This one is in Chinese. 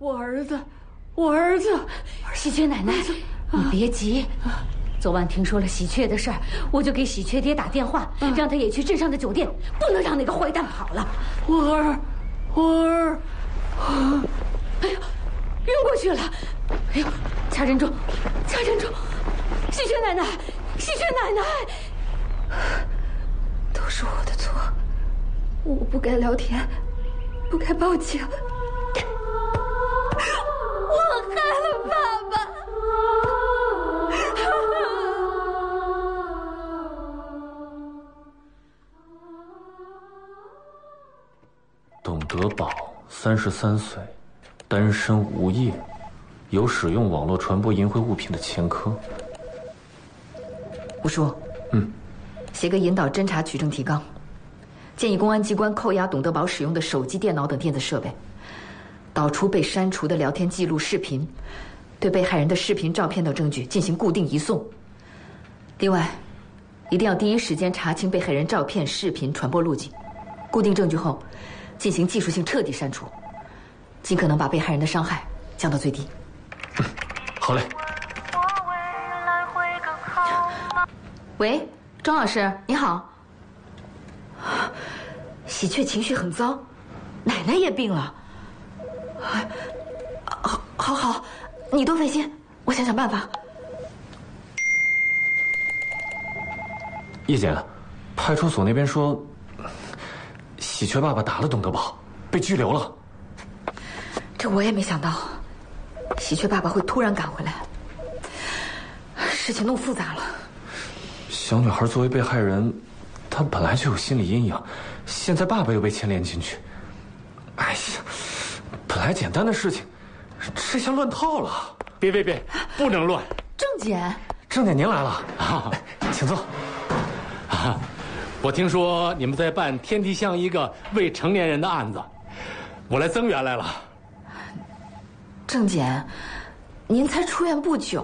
我儿子，喜鹊奶奶，你别急。昨晚听说了喜鹊的事儿，我就给喜鹊爹打电话，让他也去镇上的酒店，不能让那个坏蛋跑了。我儿，哎呀，晕过去了！哎呦，掐珍珠！喜鹊奶奶， 都是我的错，我不该聊天，不该报警，我害了爸爸。 董德宝，33岁，单身无业，有使用网络传播淫秽物品的前科。 吴叔，写个引导侦查取证提纲，建议公安机关扣押董德宝使用的手机、电脑等电子设备，导出被删除的聊天记录、视频，对被害人的视频、照片等证据进行固定移送。另外，一定要第一时间查清被害人照片、视频传播路径，固定证据后，进行技术性彻底删除，尽可能把被害人的伤害降到最低。 好嘞。 喂，庄老师，你好。喜鹊情绪很糟，奶奶也病了。好，你多费心，我想想办法。 叶姐，派出所那边说，喜鹊爸爸打了董德宝，被拘留了。 这我也没想到，喜鹊爸爸会突然赶回来，事情弄复杂了。 小女孩作为被害人，她本来就有心理阴影，现在爸爸又被牵连进去。哎呀，本来简单的事情，这下乱套了。 别，不能乱。 郑检， 郑检您来了啊，请坐。 我听说你们在办天地巷一个未成年人的案子，我来增援来了。 郑检，您才出院不久